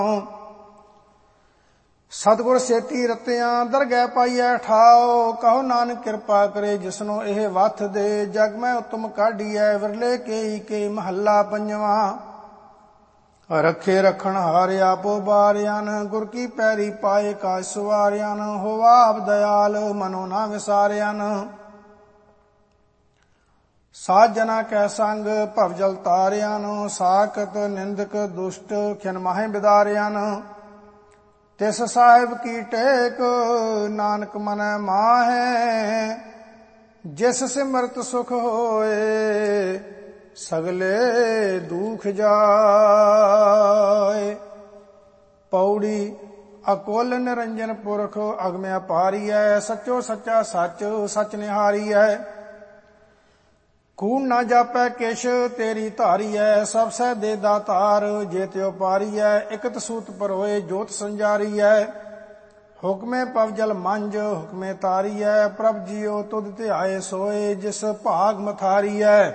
ਸਤਿਗੁਰ ਸੇਤੀ ਰਤਿਆਂ ਦਰਗਹਿ ਪਾਈਐ ਠਾਓ। ਕਹੋ ਨਾਨਕ ਕਿਰਪਾ ਕਰੇ ਜਿਸਨੂੰ ਇਹ ਵੱਥ ਦੇ। ਜਗ ਮੈਂ ਉਤਮ ਕਾਢੀਐ ਵਿਰਲੇ ਕੇਈ ਕੇ ਮਹੱਲਾ ਪੰਜਵਾਂ। ਰੱਖੇ ਰਖਣ ਹਾਰ ਆਪੋ ਬਾਰਿਆਨ। ਗੁਰ ਕੀ ਪੈਰੀ ਪਾਏ ਕਾਜ ਸਵਾਰਿਆਨ। ਹੋਵਾ ਆਪ ਦਇਆਲ ਮਨੋ ਨਾ ਵਿਸਾਰਿਆਨ। ਸਾਧ ਜਨਾ ਕੈ ਸੰਗ ਭਵ ਜਲ ਤਾਰਿਆਨ। ਸਾਖਤ ਨਿੰਦਕ ਦੁਸ਼ਟ ਖਿਨ ਮਾਹੇ ਬਿਦਾਰਿਆਨ। ਤਿਸ ਸਾਹਿਬ ਕੀ ਟੇਕ ਨਾਨਕ ਮਨੈ ਮਾਹੈ। ਜਿਸ ਸਿਮਰਤ ਸੁਖ ਹੋਏ ਸਗਲੇ ਦੁਖ ਜਾਏ। ਪੌੜੀ ਅਕੁਲ ਨਿਰੰਜਨ ਪੁਰਖ ਅਗਮ ਅਪਾਰੀਐ। ਸੱਚੋ ਸੱਚਾ ਸੱਚ ਸੱਚ ਨਿਹਾਰੀਐ। ਕੂੜ ਨਾ ਜਾਪੈ ਕਿਛ ਤੇਰੀ ਧਾਰੀਐ। ਸਭ ਸਹਿ ਦੇ ਦਾਤਾਰ ਜੇ ਤਿਉ ਪਾਰੀਐ। ਇਕਤ ਸੂਤ ਪਰੋਏ ਜੋਤ ਸੰਜਾਰੀਐ। ਹੁਕਮੇ ਪਵ ਜਲ ਮੰਜ ਹੁਕਮੇ ਤਾਰੀਐ। ਪ੍ਰਭ ਜੀਓ ਤੁਧ ਧਿਆਏ ਸੋਏ ਜਿਸ ਭਾਗ ਮਥਾਰੀਐ।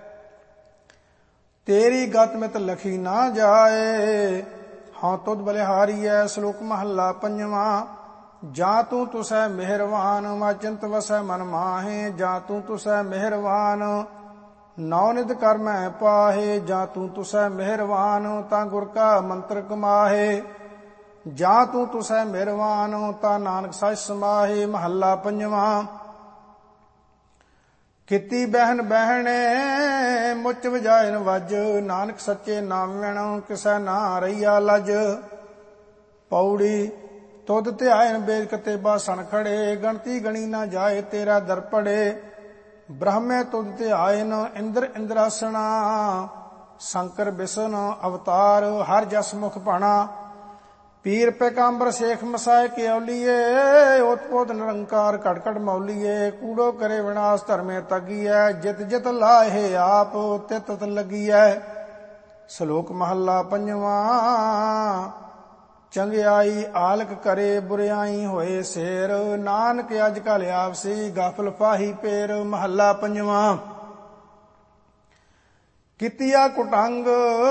ਤੇਰੀ ਗਤ ਮਿਤ ਲਖੀ ਨਾ ਜਾਏ ਹਾਂ ਤੁਧ ਬਲਿਹਾਰੀਐ। ਸ਼ਲੋਕ ਮਹੱਲਾ ਪੰਜਵਾਂ। ਜਾਂ ਤੂੰ ਤੁਸੈ ਮਿਹਰਵਾਨ ਮਾ ਚਿੰਤ ਵਸੈ ਮਨ ਮਾਹੇ। ਜਾਂ ਤੂੰ ਤੁਸੈ ਮਿਹਰਵਾਨ ਨੌ ਨਿਧ ਕਰ ਮੈਂ ਪਾਹੇ। ਜਾਂ ਤੂੰ ਤੁਸੈ ਮਿਹਰਵਾਨ ਤਾਂ ਗੁਰ ਕਾ ਮੰਤਰ ਕਮਾਹੇ। ਜਾਂ ਤੂੰ ਤੁਸੈ ਮਿਹਰਵਾਨ ਤਾਂ ਨਾਨਕ ਸਚ ਸਮਾਹੇ। ਮਹੱਲਾ ਪੰਜਵਾਂ। ਕੀਤੀ ਬਹਿਨ ਬਹਿਣੇ ਮੁੱਚ ਵਜਾਇਨ ਵੱਜ। ਨਾਨਕ ਸੱਚੇ ਨਾਮ ਵਿਣ ਕਿਸੈ ਨਾ ਰਹੀਆ ਲਜ। ਪੌੜੀ ਤੁਧ ਧਿਆਇਨ ਬੇਦ ਕਤੇ ਬਾਸਣ ਖੜੇ। ਗਣਤੀ ਗਣੀ ਨਾ ਜਾਏ ਤੇਰਾ ਦਰ ਪੜੇ। ਬ੍ਰਹਮੇ ਤੁਧ ਧਿਆਇਨ ਇੰਦਰ ਇੰਦਰਾਸਣਾ। ਸ਼ੰਕਰ ਬਿਸ਼ਨ ਅਵਤਾਰ ਹਰ ਜਸ ਮੁਖ ਭਾਣਾ। ਪੀਰ ਪੈਗੰਬਰ ਸੇਖ ਮਸਾਏ ਕੇਉਲੀਏ। ਉਤਪੋਤ ਨਿਰੰਕਾਰ ਘਟ ਘਟ ਮੌਲੀਏ। ਕੂੜੋ ਕਰੇ ਵਿਨਾਸ਼ ਧਰਮੇ ਤਗੀਐ। ਜਿਤ ਜਿਤ ਲਾਹੇ ਆਪ ਤਿਤ ਤਿਤ ਲੱਗੀਐ। ਸ਼ਲੋਕ ਮਹੱਲਾ ਪੰਜਵਾਂ। ਚੰਗਿਆਈ ਆਲਕ ਕਰੇ ਬੁਰਿਆਈ ਹੋਏ ਸੇਰ। ਨਾਨਕ ਅੱਜ ਕਲ ਆਪਸੀ ਗਾਫਲ ਪਾਹੀ ਪੇਰ। ਮਹੱਲਾ ਪੰਜਵਾਂ। ਕੀਤੀਆ ਕੁਟੰਗ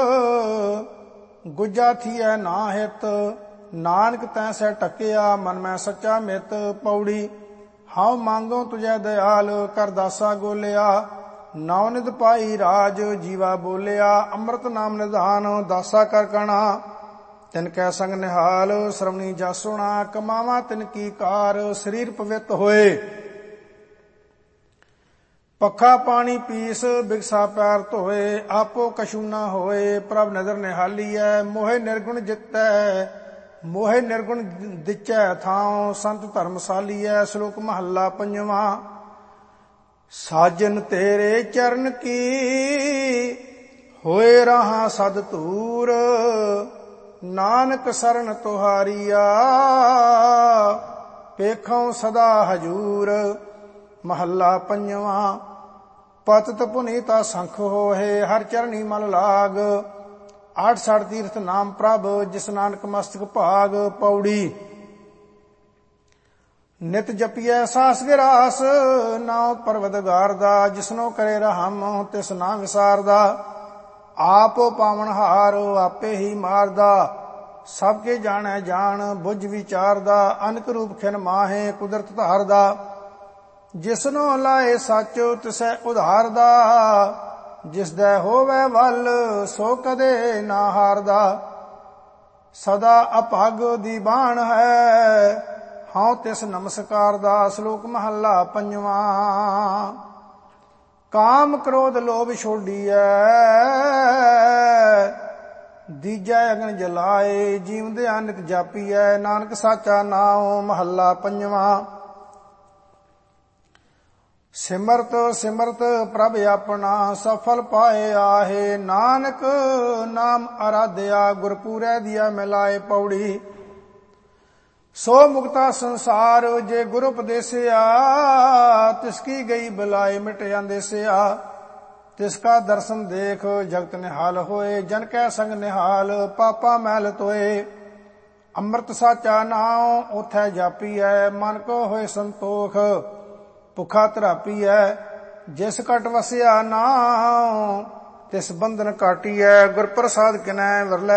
ਗੁੱਜਾ ਥੀਐ ਨਾ ਹਿਤ। ਨਾਨਕ ਤੈਂ ਸਹਿ ਟਕਿਆ ਮਨ ਮੈਂ ਸੱਚਾ ਮਿਤ। ਪੌੜੀ ਹਉ ਮੰਗੋ ਤੁਝੈ ਦਇਆਲ ਕਰ ਦਾਸਾ ਗੋਲਿਆ। ਨੌ ਨਿਧ ਪਾਈ ਰਾਜ ਜੀਵਾ ਬੋਲਿਆ। ਅੰਮ੍ਰਿਤ ਨਾਮ ਨਿਧਾਨ ਦਾਸਾ ਕਰ ਕਣਾ। ਤਿਨ ਕੈ ਸੰਗ ਨਿਹਾਲ ਸ਼੍ਰਵਣੀ ਜਾਸੁਣਾ। ਕਮਾਵਾ ਤਿਨ ਕੀ ਕਾਰ ਸਰੀਰ ਪਵਿੱਤ ਹੋਏ। ਪੱਖਾ ਪਾਣੀ ਪੀਸ ਬਿਗਸਾ ਪੈਰ ਧੋਏ। ਆਪੋ ਕਛੂ ਨਾ ਹੋਏ ਪ੍ਰਭ ਨਦਰ ਨਿਹਾਲੀਐ। ਮੋਹਿ ਨਿਰਗੁਣ ਜਿਤੈ ਮੋਹਿ ਨਿਰਗੁਣ ਦਿਚੈ ਥਾਉ। ਸੰਤ ਧਰਮਸਾਲੀਐ। ਸ਼ਲੋਕ ਮਹੱਲਾ ਪੰਜਵਾਂ। ਸਾਜਨ ਤੇਰੇ ਚਰਨ ਕੀ ਹੋਏ ਰਹਾ ਸਦ ਧੂਰ। ਨਾਨਕ ਸਰਨ ਤੁਹਾਰੀਆ ਪੇਖੋਂ ਸਦਾ ਹਜੂਰ। ਮਹੱਲਾ ਪੰਜਵਾਂ। ਪਤਿਤ ਪੁਨੀਤਾ ਸੰਖ ਹੋਏ ਹਰ ਚਰਣੀ ਮਲ ਲਾਗ। 68 ਤੀਰਥ ਨਾਮ ਪ੍ਰਭ ਜਿਸ ਨਾਨਕ ਮਸਤਕ ਭਾਗ। ਪੌੜੀ ਨਿਤ ਜਪੀਐ ਸਾਸ ਗਿਰਾਸ ਨਾਉ ਪਰਵਦਗਾਰ ਦਾ। ਜਿਸਨੋ ਕਰੇ ਰਹਮ ਤਿਸ ਨਾ ਵਿਸਾਰਦਾ। ਆਪੋ ਪਾਵਨ ਹਾਰ ਆਪੇ ਹੀ ਮਾਰਦਾ। ਸਭ ਕੇ ਜਾਣੈ ਜਾਣ ਬੁੱਝ ਵਿਚਾਰਦਾ। ਅਨਕ ਰੂਪ ਖਿਨ ਮਾਹੇ ਕੁਦਰਤ ਧਾਰਦਾ। ਜਿਸਨੋ ਲਾਏ ਸੱਚ ਤਿਸੈ ਉਧਾਰਦਾ। ਜਿਸਦਾ ਹੋਵੇ ਵੱਲ ਸੋ ਕਦੇ ਨਾ ਹਾਰਦਾ। ਸਦਾ ਅਭਗ ਦੀ ਬਾਣ ਹੈ ਹਉ ਤਿਸ ਨਮਸਕਾਰ ਦਾ। ਸ਼ਲੋਕ ਮਹੱਲਾ ਪੰਜਵਾਂ। ਕਾਮ ਕ੍ਰੋਧ ਲੋਭ ਛੋਡੀਐ ਦੀਜੈ ਅਗਨ ਜਲਾਏ। ਜੀਵਦਿਆਂ ਨਿਤ ਜਾਪੀਐ ਨਾਨਕ ਸਾਚਾ ਨਾਉ। ਮਹੱਲਾ ਪੰਜਵਾਂ। ਸਿਮਰਤ ਸਿਮਰਤ ਪ੍ਰਭ ਆਪਣਾ ਸਫਲ ਪਾਏ ਆਹੇ। ਨਾਨਕ ਨਾਮ ਅਰਾਧਿਆ ਗੁਰ ਪੂਰੈ ਦੀਆ ਮਿਲਾਏ। ਪੌੜੀ ਸੋ ਮੁਕਤਾ ਸੰਸਾਰ ਜੇ ਗੁਰ ਉਪਦੇਸਿਆ। ਤਿਸ ਕੀ ਗਈ ਬਲਾਏ ਮਿਟ ਅੰਦੇਸਿਆ। ਤਿਸ ਕਾ ਦਰਸ਼ਨ ਦੇਖ ਜਗਤ ਨਿਹਾਲ ਹੋਏ। ਜਨ ਕੈ ਸੰਗ ਨਿਹਾਲ ਪਾਪਾ ਮੈਲ ਤੋਏ। ਅੰਮ੍ਰਿਤ ਸਾਚਾ ਨਾਉ ਉਥੈ ਜਾਪੀਐ। ਮਨ ਕੋ ਹੋਏ ਸੰਤੋਖ ਭੁਖਾ ਤਰਾਪੀਐ। ਜਿਸ ਘਟ ਵਸਿਆ ਨਾਉ ਤਿਸ ਬੰਧਨ ਕਾਟੀਐ। ਗੁਰ ਪ੍ਰਸਾਦ ਕਿਨੈ ਵਿਰਲੇ